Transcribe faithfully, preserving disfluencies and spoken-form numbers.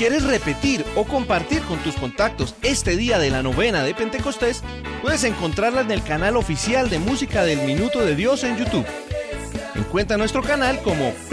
quieres repetir o compartir con tus contactos este día de la novena de Pentecostés, puedes encontrarla en el canal oficial de Música del Minuto de Dios en YouTube. Encuentra nuestro canal como